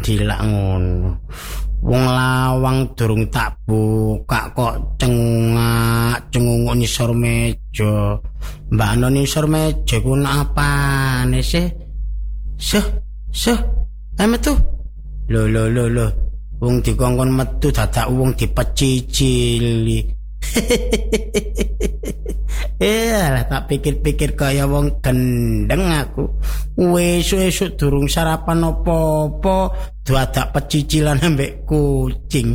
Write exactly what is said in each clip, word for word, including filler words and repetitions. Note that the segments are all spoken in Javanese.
dilak ngono. Wong lawang durung tak buka kok cengak cengunguk nisor meja. Mbak Ano nisor meja ku apane sih? Seh, seh. Ayo metu. Lho lho lho lho. Wong dikongkon metu dadak wong dipecicili. Iyalah tak pikir-pikir kaya wong gendeng aku. Esuk-esuk durung sarapan apa-apa, dadak pecicilan ambek kucing.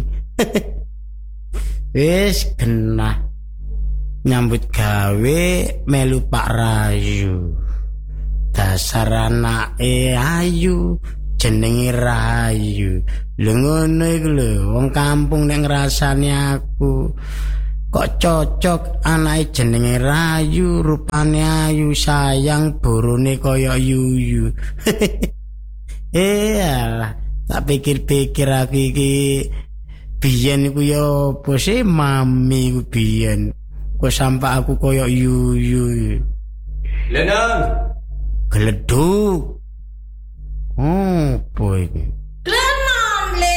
Wis genah. Nyambut gawe melu Pak Rayu. Dasar anake ayu, jenenge Rayu. Lho ngono iku lho, wong kampung nek ngrasani aku. Kok cocok anake jenenge Rayu, rupane ayu, sayang borone kaya yuyu. Iyalah, tak pikir-pikir aku iki biyen iku ya apa sih mami iku biyen. Kok sampe aku kaya yuyu. Lenang. Gleduk. Oh, apa iki? Glenom, Le.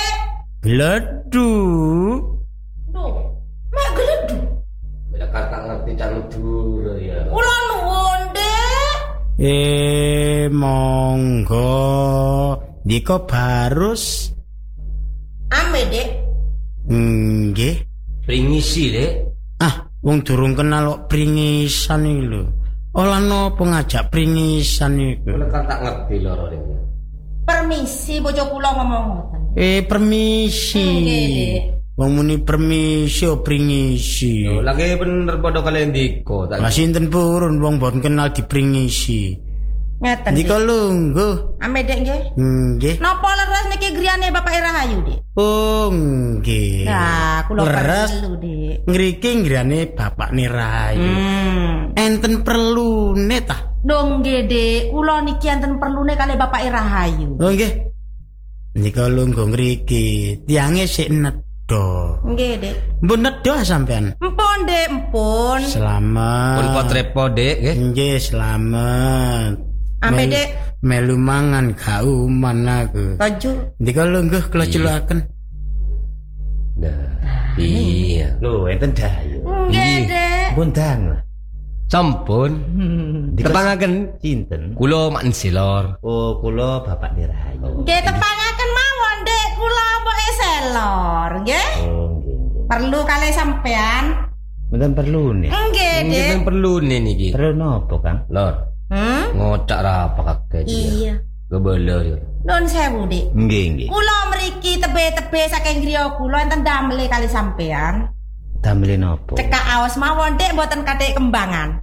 Gleduk. Duh. Mek gleduk. Bila kata ngerti calon dulu ya. Kula nuwun, Dek. Eh, monggo. Diko barus. Ame, Dek. Nggih. Pringisi, Dek. Ah, wong durung kenal kok pringisan iki lho. Olah nopo ngajak pringisan iku. Bila kata ngerti loro ini. Permisi bojo kula ngomong ngoten. Eh, permisi. Nggih, Dek. Wong muni permisi o pringisi. Yo, lagi bener padha kalian diko. Lah sinten purun wong boten kenal dipringisi. Ngeten. Diko lungguh. Ame, Dek nggih. Nggih. Napa leres niki griyane Bapak Rahayu, Dek? Oh, nggih. Nah, kula leres perlu, Dek. ngriki ngriyane bapakne Rahayu. Hmm. Enten perlune ta? Dong nggih, Dek. Kula niki enten perlune kali Bapak Rahayu. Oh nggih. Nika lungguh ngriki, tiange sik nedha. Nggih, Dek. Mpun nedha sampean. Empun, Dek, empun. Selamat. Pun potrepo, Dek, nggih. Nggih, selamat. Ame, Mel- Dek. Melu mangan kauman aku. Toju. Nika lungguh kula Iya. celukaken. Nah, iya. Lho, enten dayu. Nggih, Dek. Pun dang lah. Sampun. Tepangaken Sinten? kula mak silor. Oh, kula bapak Rahayu. Nggih, tepangaken mawon, Dek. Kula mboke selor, nggih. Oh, nggih. Perlu kali sampean. Mboten perlu nih. Nggih, Dek. Nggih perlu nih niki. Perlu nopo, Kang? Lor, Hmm? ngocak ra apa kakek dia. Iya. Gebelo yo. Nun sewu, Dek. Nggih, nggih. Kula mriki tebe-tebe saking griya kula enten damele kali sampean. Damele nopo? Cekak aos mawon, Dek, mboten kathik kembangan.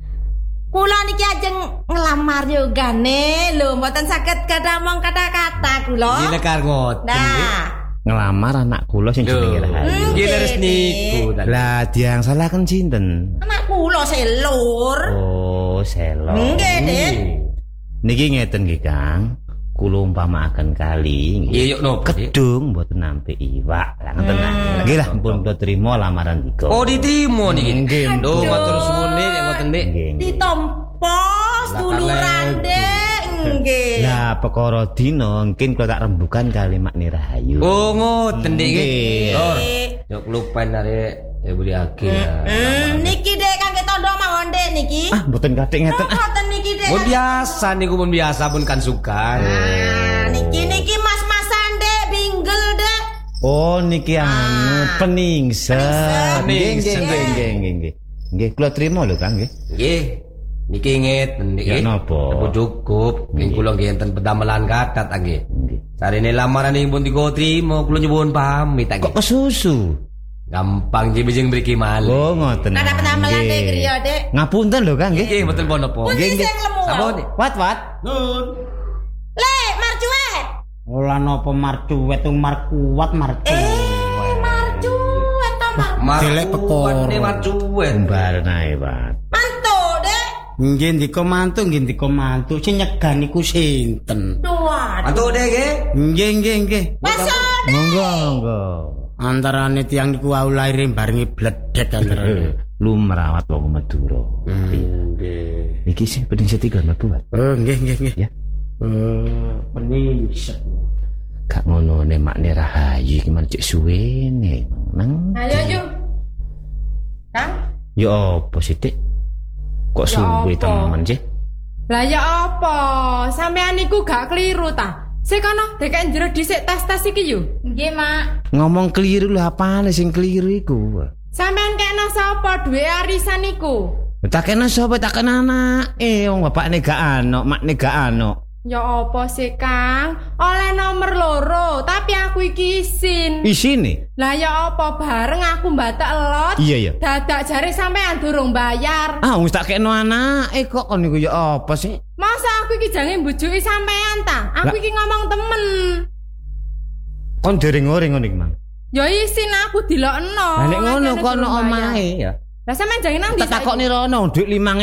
Kula niki ajeng ngelamar yogane, lho mboten saged kadamong kata-kata kula. Iki lekar ngoten. Nah, Ngelamar anak kula sing jenenge Rahayu. Hmm. Nggih leres niku. Lah, diang salah kan sinten? anak kula selur. Oh, selo. Nggih, Dek. Niki ngeten nggih, Kang. Kula umpamaaken kali nggih. Iya yuk nopo, Dek? Kedung mboten nampi iwak. Lah ngoten Hmm. nah. Nggih lah pun kula trimo lamaran dika. Oh, diterima niki. Nggih. Duh, matur suwun nek ngoten, Dek. Nggih. nggih. Ditompo seduluran, Dek. Nggih. Lah perkara dina mungkin kula tak rembukan kali Mak Rahayu. Oh, ngoten, Dek. nggih. Nggih. Lor, yo lupain arek ya beli akeh. Hmm, niki Dek kangge tondo mawon, Dek niki. Ah, mboten kathik ngeten. Ah. Ngoten niki, Dek. Pun biasa niku pun biasa pun kan sukan. Nah, niki niki mas-masan, Dek, binggel, Dek. Oh, niki anu peningset. Nggih, nggih, Peningset. nggih, nggih, nggih, nggih. Nggih, kula trimo lho, Kang, nggih. Nggih. Niki ngeten niki. Ya, napa? Napa cukup? Ning kula nggih enten pedamelan kathah ta nggih. Nggih. Sarene lamaran iki pun diko trimo, kula nyuwun pamit ta Kok nggih. kesusu? Gampang iki bijing mriki malih. Oh, ngoten. Ada penamelan, Nggih. Dek, griya, Dek. Ngapunten lho, Kang, nggih. Nggih, mboten napa. Pundi sing lemu? Sampun. Wat, wat. Nun. Le, marcuet. Olah nopo marcuwet tung markuat marcuwet. Eh, marcuet to, Mar. Delek pekoro. Marcuwet, marcuwet. Umbaran ae, Pak. Mantu, Dek. Nggih ndika mantu, nggih ndika mantu. Sing nyegah niku sinten? Duh. Antuk Dek nggih. Nggih, nggih, nggih. Masa, Dek. Monggo, monggo. Antarane tiyang niku wau laire barengi bledek antarane. Lu merawat wong Madura. Nggih. Iki sing penting setiga mlebu, Pak. Oh, nggih, nggih, nggih. Ya. Oh, peningset. Gak ngono ne makne Rahayu iki cek suwene nang. Ayo yuk. Kang? Ya apa sih, Dik? Kok Ya suwe apa? temen sih? Lah ya apa? Sampean niku gak keliru ta? Sik kono dekek njero dhisik tas-tas iki yo. Nggih, Mak. Ngomong keliru lho apane sing keliru iku? Sampean kena sapa duwe arisan niku? Tak kena sapa tak kena anak. Eh wong bapakne gak ana, makne gak ana. Ya apa sih, Kang? Oleh nomor loro, tapi aku iki isin. Isine? Lah ya apa bareng aku mbatak elot. Iya ya. Dadak jare sampean durung bayar. Ah wis tak kena anak. Eh kok kon niku ya apa sih? Masa aku iki jange mbujuki sampean ta? Aku Lah. iki ngomong temen. Kon dereng-oreng ngono iki, Mang. Ya isin aku dilokno. Lah nek ngono Akeh kono durung bayar. omahe ya. Lah sampean jange nang ndi? Tak takokne rono, dhuwit lima